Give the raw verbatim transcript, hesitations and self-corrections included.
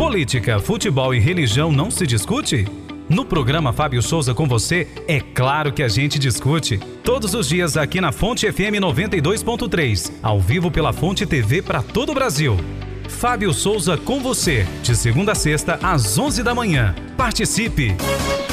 Política, futebol e religião não se discute? No programa Fábio Souza com você, é claro que a gente discute. Todos os dias aqui na Fonte F M noventa e dois ponto três, ao vivo pela Fonte T V para todo o Brasil. Fábio Souza com você, de segunda a sexta às onze da manhã. Participe!